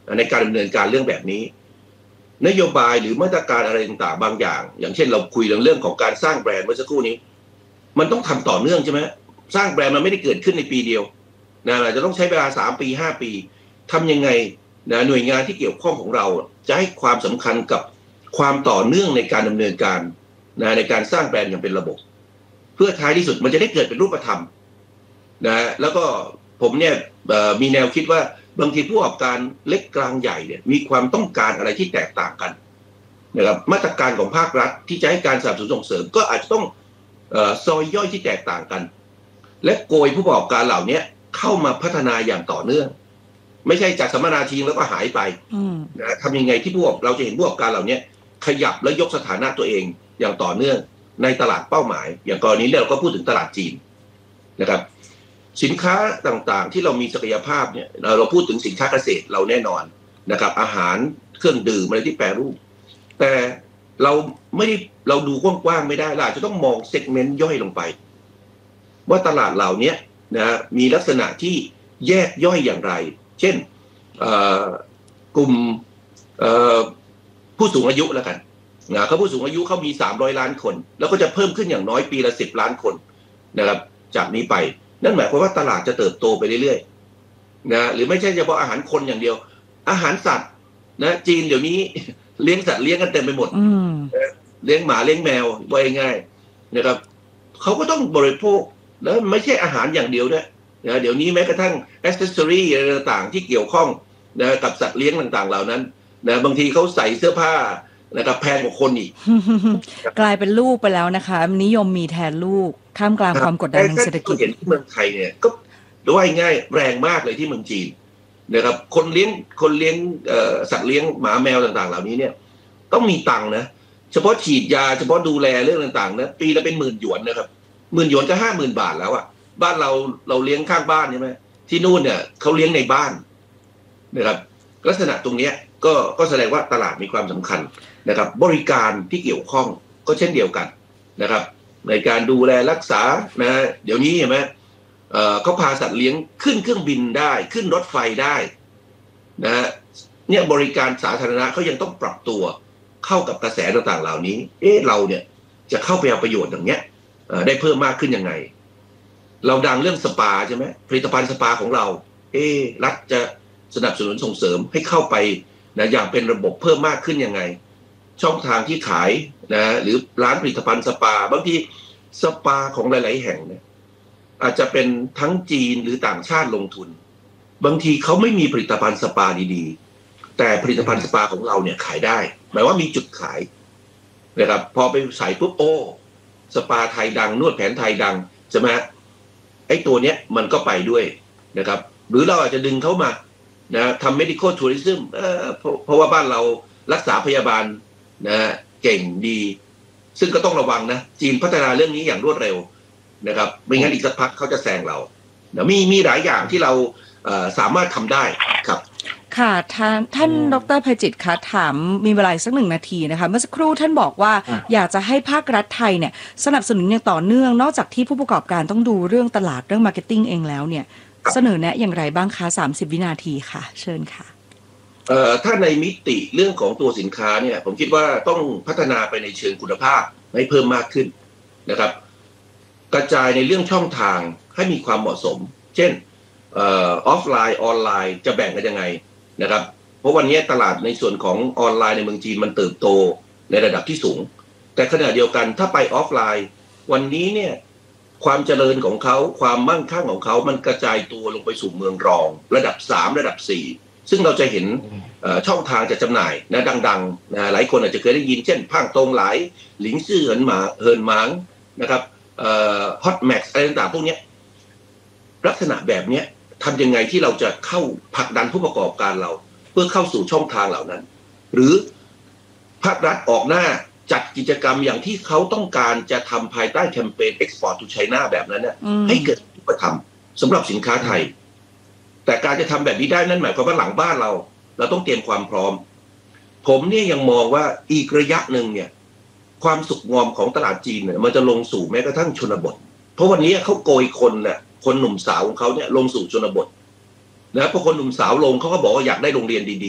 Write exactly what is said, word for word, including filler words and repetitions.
ในการดำเนินการเรื่องแบบนี้นโยบายหรือมาตรการอะไรต่างๆบางอย่างอย่างเช่นเราคุยเรื่องเรื่องของการสร้างแบรนด์เมื่อสักครู่นี้มันต้องทำต่อเนื่องใช่ไหมสร้างแบรนด์มันไม่ได้เกิดขึ้นในปีเดียวนะอาจจะต้องใช้เวลาสามปีห้าปีทำยังไงนะหน่วยงานที่เกี่ยวข้องของเราจะให้ความสำคัญกับความต่อเนื่องในการดำเนินการนะในการสร้างแบรนด์อย่างเป็นระบบเพื่อท้ายที่สุดมันจะได้เกิดเป็นรูปธรรมนะแล้วก็ผมเนี่ยมีแนวคิดว่าบางทีผู้ประกอบการเล็กกลางใหญ่เนี่ยมีความต้องการอะไรที่แตกต่างกันนะครับมาตรการของภาครัฐที่จะให้การสนับสนุนส่งเสริมก็อาจจะต้องเอ่อซอยย่อยที่แตกต่างกันและโกยผู้ประกอบการเหล่านี้เข้ามาพัฒนาอย่างต่อเนื่องไม่ใช่จากสัมมนาทิ้งแล้วก็หายไปนะทำยังไงที่พวกเราจะเห็นผู้ประกอบการเหล่านี้ขยับและยกสถานะตัวเองอย่างต่อเนื่องในตลาดเป้าหมายอย่างกรณีนี้เราก็พูดถึงตลาดจีนนะครับสินค้าต่างๆที่เรามีศักยภาพเนี่ยเราพูดถึงสินค้าเกษตรเราแน่นอนนะครับอาหารเครื่องดื่มอะไรที่แปรรูปแต่เราไม่ได้เราดูกว้างๆไม่ได้เราอาจจะต้องมองเซกเมนต์ย่อยลงไปว่าตลาดเหล่านี้นะมีลักษณะที่แยกย่อยอย่างไรเช่นกลุ่มผู้สูงอายุแล้วกันนะเขาผู้สูงอายุเขามีสามร้อยล้านคนแล้วก็จะเพิ่มขึ้นอย่างน้อยปีละสิบล้านคนนะครับจากนี้ไปนั่นหมายความว่าตลาดจะเติบโตไปเรื่อยๆนะหรือไม่ใช่เฉพาะอาหารคนอย่างเดียวอาหารสัตว์นะจีนเดี๋ยวนี้เลี้ยงสัตว์เลี้ยงกันเต็มไปหมดเลี้ยงหมาเลี้ยงแมวไว้ง่ายนะครับเขาก็ต้องบริโภคแล้วไม่ใช่อาหารอย่างเดียวด้วยนะเดี๋ยวนี้แม้กระทั่งแอคเซสซอรี่อะไรต่างๆที่เกี่ยวข้องนะกับสัตว์เลี้ยงต่างๆเหล่านั้นนะบางทีเขาใส่เสื้อผ้านะครับแพงกว่าคนอีกกลายเป็นลูกไปแล้วนะคะนิยมมีแทนลูกท่ามกลางความกดดันทางเศรษฐกิจเห็นที่เมืองไทยเนี่ยก็ด้วยง่ายแรงมากเลยที่เมืองจีนนะครับคนเลี้ยงคนเลี้ยงสัตว์เลี้ยงหมาแมวต่างๆเหล่านี้เนี่ยต้องมีตังค์นะเฉพาะฉีดยาเฉพาะดูแลเรื่องต่างๆนะปีละเป็นหมื่นหยวนนะครับหมื่นหยวนก็ห้าหมื่นบาทแล้วอ่ะบ้านเราเราเลี้ยงข้างบ้านใช่ไหมที่นู่นเนี่ยเขาเลี้ยงในบ้านนะครับลักษณะตรงนี้ก็ก็แสดงว่าตลาดมีความสำคัญนะครับบริการที่เกี่ยวข้องก็เช่นเดียวกันนะครับในการดูแลรักษานะเดี๋ยวนี้เห็นไหมเอ่อเขาพาสัตว์เลี้ยงขึ้นเครื่องบินได้ขึ้นรถไฟได้นะเนี่ยบริการสาธารณะเขายังต้องปรับตัวเข้ากับกระแสต่างๆเหล่านี้เอ๊ะเราเนี่ยจะเข้าไปเอาประโยชน์อย่างเนี้ยได้เพิ่มมากขึ้นยังไงเราดังเรื่องสปาใช่ไหมผลิตภัณฑ์สปาของเราเอ๊ะรัฐจะสนับสนุนส่งเสริมให้เข้าไปนะอย่างเป็นระบบเพิ่มมากขึ้นยังไงช่องทางที่ขายนะหรือร้านผลิตภัณฑ์สปาบางทีสปาของหลายๆแห่งเนี่ยอาจจะเป็นทั้งจีนหรือต่างชาติลงทุนบางทีเขาไม่มีผลิตภัณฑ์สปาดีๆแต่ผลิตภัณฑ์สปาของเราเนี่ยขายได้หมายว่ามีจุดขายนะครับพอไปใส่ปุ๊บโอ้สปาไทยดังนวดแผนไทยดังใช่ไหมไอ้ตัวเนี้ยมันก็ไปด้วยนะครับหรือเราอาจจะดึงเขามานะทำ medical tourism เอ่อเพราะว่าบ้านเรารักษาพยาบาลนะเก่งดีซึ่งก็ต้องระวังนะจีนพัฒนาเรื่องนี้อย่างรวดเร็วนะครับไม่งั้นอีกสักพักเขาจะแซงเรานะมีมีหลายอย่างที่เราเอ่อสามารถทำได้ครับค่ะท่านท่านดร.ไพจิตรคะถามมีเวลาสักหนึ่งนาทีนะคะเมื่อสักครู่ท่านบอกว่าอยากจะให้ภาครัฐไทยเนี่ยสนับสนุนอย่างต่อเนื่องนอกจากที่ผู้ประกอบการต้องดูเรื่องตลาดเรื่องมาร์เก็ตติ้งเองแล้วเนี่ยเสนอแนะอย่างไรบ้างคะสามสิบวินาทีค่ะเชิญค่ะเอ่อถ้าในมิติเรื่องของตัวสินค้าเนี่ยผมคิดว่าต้องพัฒนาไปในเชิงคุณภาพให้เพิ่มมากขึ้นนะครับกระจายในเรื่องช่องทางให้มีความเหมาะสมเช่นเอ่อออฟไลน์ออนไลน์จะแบ่งกันยังไงนะครับเพราะวันนี้ตลาดในส่วนของออนไลน์ในเมืองจีนมันเติบโตในระดับที่สูงแต่ขณะเดียวกันถ้าไปออฟไลน์วันนี้เนี่ยความเจริญของเขาความมั่งคั่งของเขามันกระจายตัวลงไปสู่เมืองรองระดับสามระดับสี่ซึ่งเราจะเห็นช่องทางจะจำหน่ายนะดังๆนะหลายคนอาจจะเคยได้ยินเช่นพ่างตรงหลายหลิงซื่อเหินหมาเฮินหมางนะครับฮอตแม็กซ์อะไรต่างๆพวกนี้ลักษณะแบบนี้ทำยังไงที่เราจะเข้าผลักดันผู้ประกอบการเราเพื่อเข้าสู่ช่องทางเหล่านั้นหรือภาครัฐออกหน้าจัดกิจกรรมอย่างที่เขาต้องการจะทำภายใต้แคมเปญ Export to China แบบนั้นเนี่ยให้เกิดรูปธรรมสำหรับสินค้าไทยแต่การจะทำแบบนี้ได้นั่นหมายความว่าหลังบ้านเราเราต้องเตรียมความพร้อมผมเนี่ยยังมองว่าอีกระยะหนึ่งเนี่ยความสุขงอมของตลาดจีนเนี่ยมันจะลงสู่แม้กระทั่งชนบทเพราะวันนี้เขาโกยคนเนี่ยคนหนุ่มสาวของเขาเนี่ยลงสู่ชนบทนะพอคนหนุ่มสาวลงเขาก็บอกว่าอยากได้โรงเรียนดี